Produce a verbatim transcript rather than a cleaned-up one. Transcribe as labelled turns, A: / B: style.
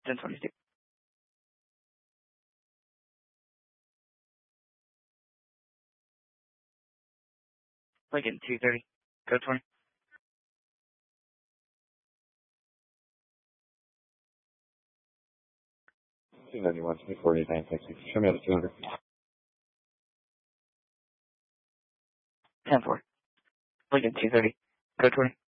A: ten twenty-two. Lincoln two thirty. Code twenty.
B: two ninety-one, twenty-four, eighty-nine, sixty. Show me out of two hundred.
A: ten four. Lincoln two thirty. Code twenty.